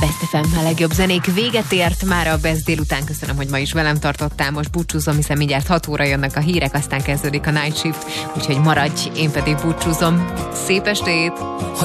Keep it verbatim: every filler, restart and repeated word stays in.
Best ef em, a legjobb zenék véget ért már a Best délután. Köszönöm, hogy ma is velem tartottál. Most búcsúzom, hiszen mindjárt hat óra jönnek a hírek, aztán kezdődik a Night Shift, úgyhogy maradj, én pedig búcsúzom. Szép estét!